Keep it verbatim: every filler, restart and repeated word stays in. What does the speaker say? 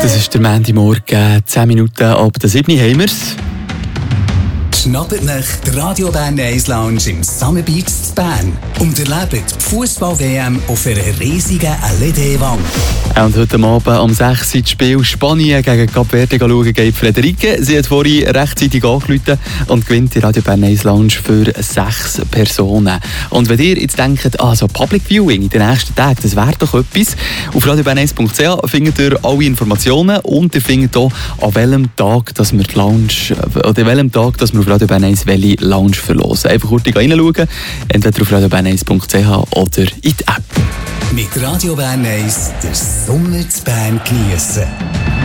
Das ist der Montagmorgen, zehn Minuten ab der sieben haben wir's. Schnappt nach der Radio Bern eins Lounge im Summer Beach in Bern und erlebt die Fußball-W M auf einer riesigen L E D-Wand. Und heute Abend um sechs Uhr das Spiel Spanien gegen Kap Verde schauen geht Frederike. Sie hat vorhin rechtzeitig angerufen und gewinnt die Radio Bern eins Lounge für sechs Personen. Und wenn ihr jetzt denkt, ah, so Public Viewing in den nächsten Tagen, das wäre doch etwas, auf radio bern eins punkt c h findet ihr alle Informationen und ihr findet auch, an welchem Tag dass wir die Lounge, oder an welchem Tag dass wir auf Radio Bern eins welche Lounge verlosen. Einfach kurz reinschauen, entweder auf radio bern eins punkt c h oder in die App. Mit Radio Bern eins den Sommer zu Bern geniessen.